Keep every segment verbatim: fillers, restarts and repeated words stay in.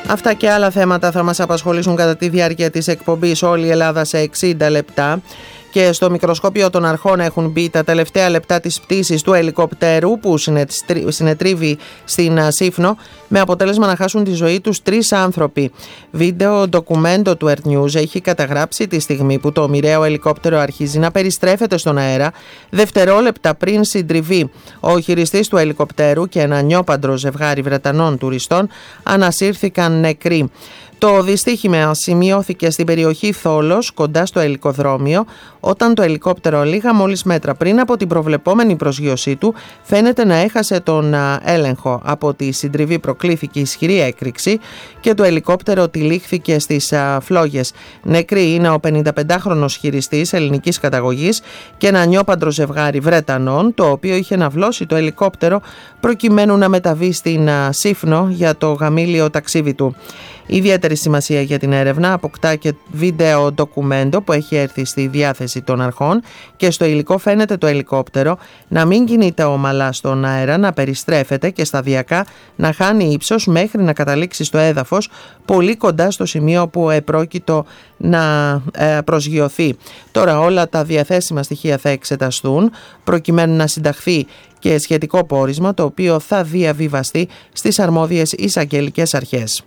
Αυτά και άλλα θέματα θα μας απασχολήσουν κατά τη διάρκεια της εκπομπής Όλη η Ελλάδα σε εξήντα λεπτά. Και στο μικροσκόπιο των αρχών έχουν μπει τα τελευταία λεπτά της πτήσης του ελικόπτερου που συνετρίβει στην Σύφνο, με αποτέλεσμα να χάσουν τη ζωή τους τρεις άνθρωποι. Βίντεο ντοκουμέντο του Earth News έχει καταγράψει τη στιγμή που το μοιραίο ελικόπτερο αρχίζει να περιστρέφεται στον αέρα, δευτερόλεπτα πριν συντριβεί. Ο χειριστής του ελικοπτέρου και ένα νιόπαντρο ζευγάρι Βρετανών τουριστών ανασύρθηκαν νεκροί. Το δυστύχημα σημειώθηκε στην περιοχή Θόλος, κοντά στο ελικοδρόμιο, όταν το ελικόπτερο λίγα μόλις μέτρα πριν από την προβλεπόμενη προσγείωσή του φαίνεται να έχασε τον έλεγχο. Από τη συντριβή προκλήθηκε ισχυρή έκρηξη και το ελικόπτερο τυλίχθηκε στις φλόγες. Νεκροί είναι ο πενηνταπεντάχρονος χειριστής ελληνικής καταγωγής και ένα νιόπαντρο ζευγάρι Βρετανών, το οποίο είχε ναυλώσει το ελικόπτερο προκειμένου να μεταβεί στην Σύφνο για το γαμήλιο ταξίδι του. Ιδιαίτερη σημασία για την έρευνα αποκτά και βίντεο ντοκουμέντο που έχει έρθει στη διάθεση των αρχών και στο υλικό φαίνεται το ελικόπτερο να μην κινείται ομαλά στον αέρα, να περιστρέφεται και σταδιακά να χάνει ύψος μέχρι να καταλήξει στο έδαφος, πολύ κοντά στο σημείο που επρόκειτο να προσγειωθεί. Τώρα όλα τα διαθέσιμα στοιχεία θα εξεταστούν προκειμένου να συνταχθεί και σχετικό πόρισμα, το οποίο θα διαβιβαστεί στις αρμόδιες εισαγγελικές αρχές.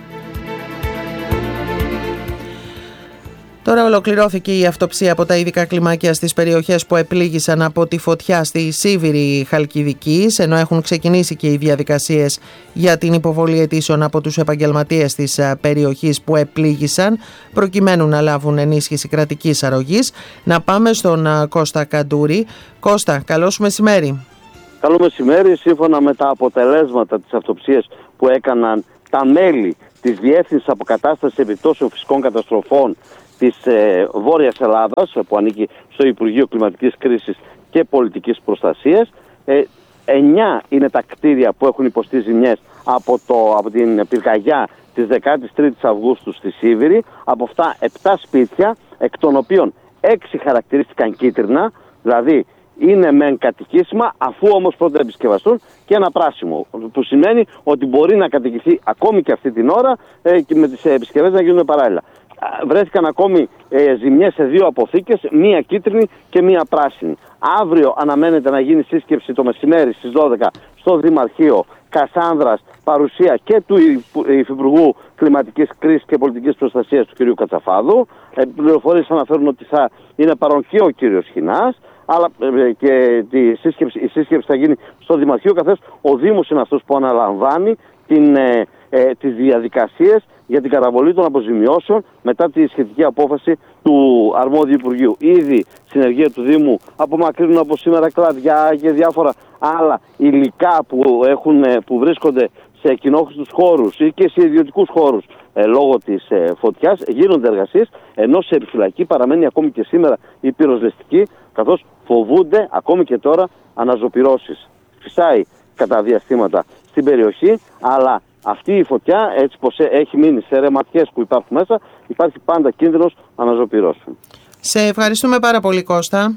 Τώρα ολοκληρώθηκε η αυτοψία από τα ειδικά κλιμάκια στις περιοχές που επλήγησαν από τη φωτιά στη Σίβηρη Χαλκιδικής, ενώ έχουν ξεκινήσει και οι διαδικασίες για την υποβολή αιτήσεων από τους επαγγελματίες της περιοχής που επλήγησαν, προκειμένου να λάβουν ενίσχυση κρατικής αρρωγής. Να πάμε στον Κώστα Καντούρη. Κώστα, καλώς μεσημέρι. Καλό μεσημέρι. Σύμφωνα με τα αποτελέσματα της αυτοψίας που έκαναν τα μέλη της Διεύθυνσης Αποκατάστασης Επιπτώσεων Φυσικών Καταστροφών της ε, Βόρειας Ελλάδας, που ανήκει στο Υπουργείο Κλιματικής Κρίσης και Πολιτικής Προστασίας, ε, εννιά είναι τα κτίρια που έχουν υποστεί ζημιές από, το, από την πυρκαγιά της δεκάτης τρίτης Αυγούστου στη Σίβηρη. Από αυτά επτά σπίτια, εκ των οποίων έξι χαρακτηρίστηκαν κίτρινα, δηλαδή είναι μεν κατοικήσιμα, αφού όμως πρώτα επισκευαστούν, και ένα πράσινο, που σημαίνει ότι μπορεί να κατοικηθεί ακόμη και αυτή την ώρα ε, και με τις επισκευές να γίνουν παράλληλα. Βρέθηκαν ακόμη ε, ζημιές σε δύο αποθήκες, μία κίτρινη και μία πράσινη. Αύριο αναμένεται να γίνει σύσκεψη το μεσημέρι στις δώδεκα στο Δημαρχείο Κασάνδρας, παρουσία και του Υφυπουργού Κλιματικής Κρίσης και Πολιτικής Προστασίας του κ. Κατσαφάδου. Ε, πληροφορίες αναφέρουν ότι θα είναι παρόν και ο κ. Χινάς, αλλά ε, και τη σύσκεψη, η σύσκεψη θα γίνει στο Δημαρχείο, καθώς ο Δήμος είναι αυτός που αναλαμβάνει την, ε, ε, τις διαδικασίες για την καταβολή των αποζημιώσεων μετά τη σχετική απόφαση του αρμόδιου Υπουργείου. Ήδη συνεργεία του Δήμου απομακρύνουν από σήμερα κλαδιά και διάφορα άλλα υλικά που, έχουν, που βρίσκονται σε κοινόχρηστους χώρους ή και σε ιδιωτικούς χώρους ε, λόγω της ε, φωτιάς. Γίνονται εργασίες, ενώ σε επιφυλακή παραμένει ακόμη και σήμερα η πυροσβεστική, καθώς φοβούνται ακόμη και τώρα αναζωπυρώσεις. Φυσάει κατά διαστήματα στην περιοχή, αλλά αυτή η φωτιά, έτσι πως έχει μείνει σε ρεματιές που υπάρχουν μέσα, υπάρχει πάντα κίνδυνος αναζωπυρώσεων. Σε ευχαριστούμε πάρα πολύ, Κώστα.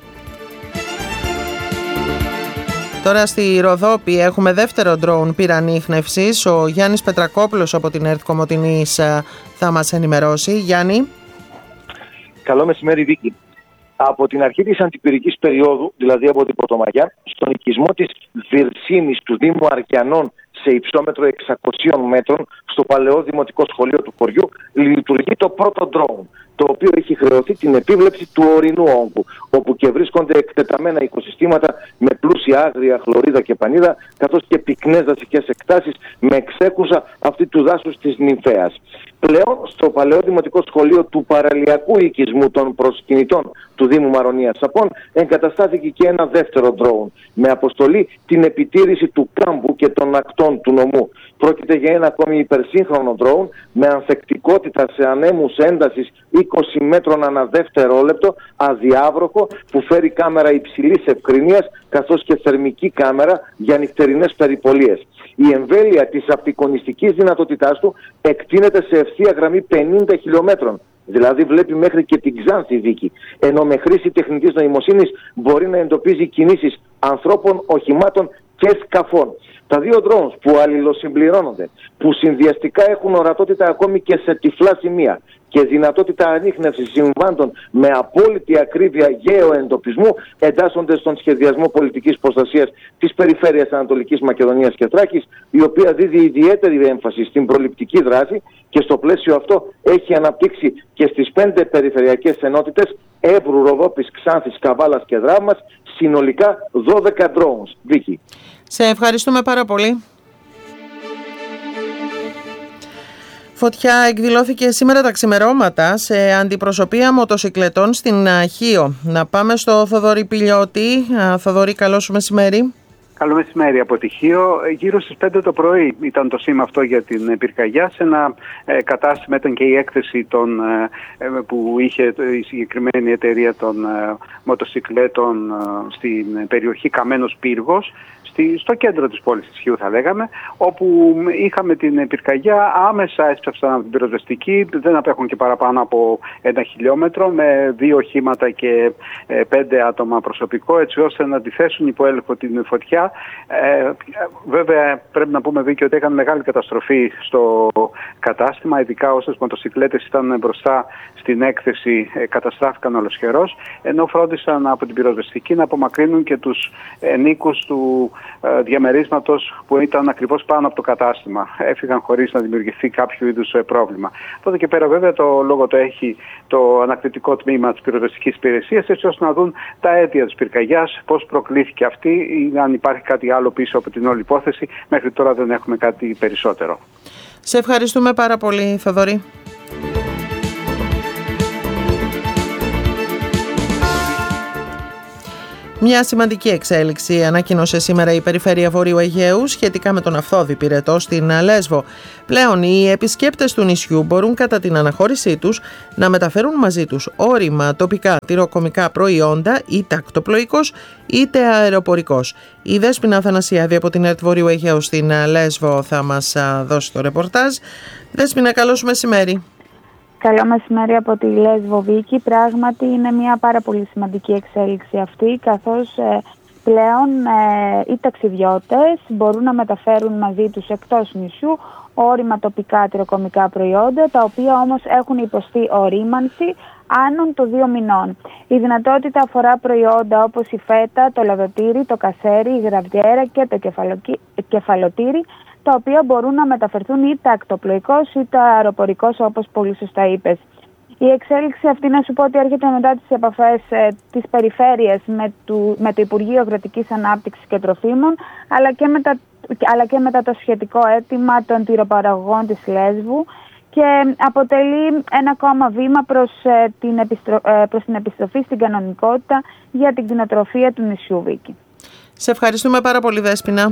Τώρα στη Ροδόπη έχουμε δεύτερο ντρόουν πυρανίχνευσης. Ο Γιάννης Πετρακόπουλος από την ΕΡΤ Κομοτηνής θα μας ενημερώσει. Γιάννη. Καλό μεσημέρι, Βίκη. Από την αρχή της αντιπυρικής περίοδου, δηλαδή από την Πρωτομαγιά, στον οικισμό της Βυρσίνης του Δήμου Αρκιανών σε υψόμετρο εξακοσίων μέτρων, στο παλαιό δημοτικό σχολείο του χωριού, λειτουργεί το πρώτο ντρόουν, το οποίο έχει χρεωθεί την επίβλεψη του ορεινού όγκου, όπου και βρίσκονται εκτεταμένα οικοσυστήματα με πλούσια άγρια, χλωρίδα και πανίδα, καθώς και πυκνές δασικές εκτάσεις με εξέκουσα αυτή του δάσους της Νυμφέας. Πλέον, στο παλαιό δημοτικό σχολείο του παραλιακού οικισμού των προσκυνητών του Δήμου Μαρονίας Σαπών εγκαταστάθηκε και ένα δεύτερο ντρόουν, με αποστολή την επιτήρηση του κάμπου και των ακτών του νομού. Πρόκειται για ένα ακόμη υπερσύγχρονο ντρόουν με ανθεκτικότητα σε ανέμους έντασης είκοσι μέτρων ανά δευτερόλεπτο, αδιάβροχο, που φέρει κάμερα υψηλής ευκρινίας καθώς και θερμική κάμερα για νυχτερινές περιπολίες. Η εμβέλεια της απεικονιστικής δυνατότητάς του εκτείνεται σε ευθεία γραμμή πενήντα χιλιόμετρων. Δηλαδή βλέπει μέχρι και την Ξάνθη, Βίκη, ενώ με χρήση τεχνητής νοημοσύνης μπορεί να εντοπίζει κινήσεις ανθρώπων, οχημάτων και σκαφών. Τα δύο drones που αλληλοσυμπληρώνονται, που συνδυαστικά έχουν ορατότητα ακόμη και σε τυφλά σημεία και δυνατότητα ανίχνευσης συμβάντων με απόλυτη ακρίβεια γεωεντοπισμού, εντάσσονται στον σχεδιασμό πολιτικής προστασίας της περιφέρειας Ανατολικής Μακεδονίας και Θράκης, η οποία δίδει ιδιαίτερη έμφαση στην προληπτική δράση και στο πλαίσιο αυτό έχει αναπτύξει και στις πέντε περιφερειακές ενότητες Εύρου, Ροδόπης, Ξάνθης, Καβάλας και Δράμας συνολικά δώδεκα drones. Βίκη. Σε ευχαριστούμε πάρα πολύ. Φωτιά εκδηλώθηκε σήμερα τα ξημερώματα σε αντιπροσωπεία μοτοσικλετών στην Χίο. Να πάμε στο Θοδωρή Πηλιώτη. Θοδωρή, καλό σου μεσημέρι. Καλό μεσημέρι από τη Χίο. Γύρω στις πέντε το πρωί ήταν το σήμα αυτό για την πυρκαγιά. Σε ένα ε, κατάστημα ήταν και η έκθεση των, ε, που είχε η συγκεκριμένη εταιρεία των ε, μοτοσικλέτων ε, στην περιοχή Καμένος Πύργος, στη, στο κέντρο της πόλης της Χίου θα λέγαμε, όπου είχαμε την πυρκαγιά, άμεσα έσπευσαν από την πυροσβεστική, δεν απέχουν και παραπάνω από ένα χιλιόμετρο, με δύο οχήματα και ε, πέντε άτομα προσωπικό, έτσι ώστε να αντιθέσουν υπό έλεγχο την φωτιά. Ε, βέβαια πρέπει να πούμε, Βίκη, ότι έκανε μεγάλη καταστροφή στο κατάστημα, ειδικά όσες μοτοσικλέτες ήταν μπροστά στην έκθεση ε, καταστράφηκαν ολοσχερός, ενώ φρόντισαν από την πυροσβεστική να απομακρύνουν και τους ε, νίκους του ε, διαμερίσματος που ήταν ακριβώς πάνω από το κατάστημα. Έφυγαν χωρίς να δημιουργηθεί κάποιο είδους ε, πρόβλημα. Από εδώ και πέρα βέβαια το λόγο το έχει το ανακριτικό τμήμα της πυροσβεστικής υπηρεσίας, έτσι ώστε να δουν τα αίτια της πυρκαγιάς, πώς προκλήθηκε αυτή ή αν υπάρχει κάτι άλλο πίσω από την όλη υπόθεση. Μέχρι τώρα δεν έχουμε κάτι περισσότερο. Σε ευχαριστούμε πάρα πολύ, Θοδωρή. Μια σημαντική εξέλιξη ανακοίνωσε σήμερα η Περιφέρεια Βορείου Αιγαίου σχετικά με τον Αυθώδη Πυρετό στην Λέσβο. Πλέον οι επισκέπτες του νησιού μπορούν κατά την αναχώρησή τους να μεταφέρουν μαζί τους όρημα τοπικά τυροκομικά προϊόντα, είτε ακτοπλοϊκός είτε αεροπορικός. Η Δέσποινα Αθανασιάδη από την ΕΡΤ Βορείου Αιγαίου στην Λέσβο θα μας δώσει το ρεπορτάζ. Δέσποινα, καλό σου μεσημέρι. Καλό μεσημέρι από τη Λέσβο, Βίκη. Πράγματι είναι μια πάρα πολύ σημαντική εξέλιξη αυτή, καθώς ε, πλέον ε, οι ταξιδιώτες μπορούν να μεταφέρουν μαζί τους εκτός νησιού όρημα τοπικά τυροκομικά προϊόντα, τα οποία όμως έχουν υποστεί ορίμανση άνων των δύο μηνών. Η δυνατότητα αφορά προϊόντα όπως η φέτα, το λαδοτήρι, το κασέρι, η γραβιέρα και το κεφαλοτήρι, τα οποία μπορούν να μεταφερθούν είτε ακτοπλοϊκώς είτε αεροπορικός, όπως πολύ σωστά είπες. Η εξέλιξη αυτή, να σου πω ότι έρχεται μετά τις επαφές ε, της περιφέρειας με, του, με το Υπουργείο Αγροτικής Ανάπτυξης και Τροφίμων, αλλά και, μετα, αλλά και μετά το σχετικό αίτημα των τυροπαραγωγών της Λέσβου, και αποτελεί ένα ακόμα βήμα προς, ε, την, επιστρο, ε, προς την επιστροφή στην κανονικότητα για την κτηνοτροφία του νησιού, Βίκη. Σε ευχαριστούμε πάρα πολύ, Δέσποινα.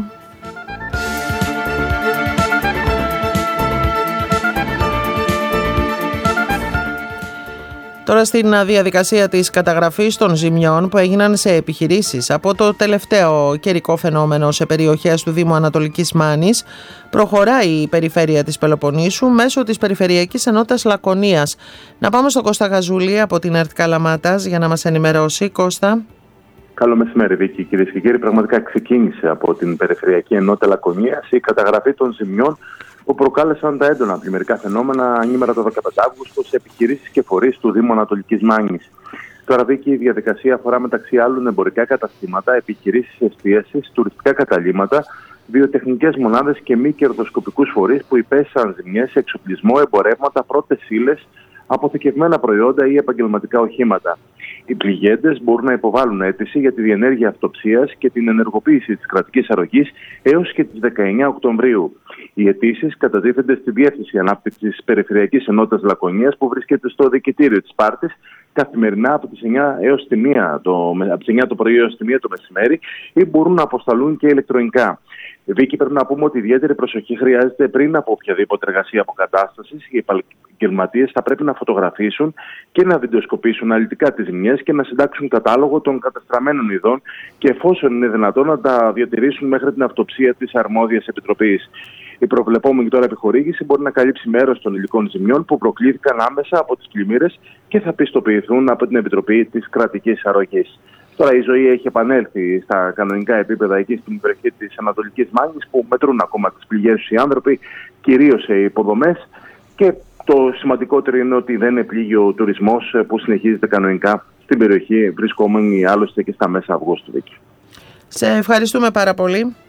Τώρα στην διαδικασία της καταγραφής των ζημιών που έγιναν σε επιχειρήσεις από το τελευταίο καιρικό φαινόμενο σε περιοχές του Δήμου Ανατολικής Μάνης, προχωράει η περιφέρεια της Πελοποννήσου μέσω της Περιφερειακής Ενότητας Λακωνίας. Να πάμε στον Κώστα Γαζούλη από την ΕΡΤ Καλαμάτας για να μας ενημερώσει. Κώστα. Καλό μεσημέρι, Βίκη, κυρίες και κύριοι. Πραγματικά ξεκίνησε από την Περιφερειακή Ενότητα Λακωνίας η καταγραφή των ζημιών που προκάλεσαν τα έντονα πλημμυρικά φαινόμενα ανήμερα το δεκαπέντε Αυγούστου σε επιχειρήσεις και φορείς του Δήμου Ανατολικής Μάνης. Τώρα, Βίκη, η διαδικασία αφορά μεταξύ άλλων εμπορικά καταστήματα, επιχειρήσεις εστίασης, τουριστικά καταλύματα, βιοτεχνικές μονάδες και μη κερδοσκοπικούς φορείς που υπέστησαν ζημιές σε εξοπλισμό, εμπορεύματα, πρώτες ύλες, αποθηκευμένα προϊόντα ή επαγγελματικά οχήματα. Οι πληγέντες μπορούν να υποβάλουν αίτηση για τη διενέργεια αυτοψίας και την ενεργοποίηση της κρατικής αρρωγής έως και τις δεκαεννέα Οκτωβρίου. Οι αιτήσεις κατατίθενται στη Διεύθυνση Ανάπτυξης Περιφερειακής Ενότητας Λακωνίας, που βρίσκεται στο Διοικητήριο της Σπάρτης, καθημερινά από τις εννέα έως τη μία το, από τις εννέα το πρωί έως τη μία το μεσημέρι, ή μπορούν να αποσταλούν και ηλεκτρονικά. Βίκη, πρέπει να πούμε ότι ιδιαίτερη προσοχή χρειάζεται πριν από οποιαδήποτε εργασία αποκατάστασης. Οι επαγγελματίες θα πρέπει να φωτογραφίσουν και να βιντεοσκοπήσουν αναλυτικά τις ζημιές και να συντάξουν κατάλογο των καταστραμμένων ειδών και, εφόσον είναι δυνατόν, να τα διατηρήσουν μέχρι την αυτοψία της αρμόδιας επιτροπής. Η προβλεπόμενη τώρα επιχορήγηση μπορεί να καλύψει μέρος των υλικών ζημιών που προκλήθηκαν άμεσα από τις πλημμύρες και θα πιστοποιηθούν από την Επιτροπή της Κρατικής Αρρωγής. Τώρα η ζωή έχει επανέλθει στα κανονικά επίπεδα εκεί στην περιοχή της Ανατολικής Μάνης, που μετρούν ακόμα τις πληγές οι άνθρωποι, κυρίως σε υποδομές. Και το σημαντικότερο είναι ότι δεν επλήγει ο τουρισμός που συνεχίζεται κανονικά στην περιοχή, βρισκόμενοι άλλωστε και στα μέσα Αυγούστου. Σε ευχαριστούμε πάρα πολύ.